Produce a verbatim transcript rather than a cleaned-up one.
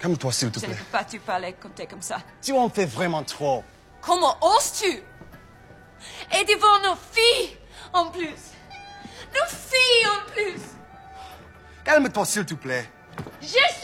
Calme-toi, s'il te Je plaît. ne peux pas te parler quand t'es comme ça. Tu en fais vraiment trop. Comment oses-tu? Et devant nos filles, en plus. Nos filles, en plus. Calme-toi, s'il te plaît. Je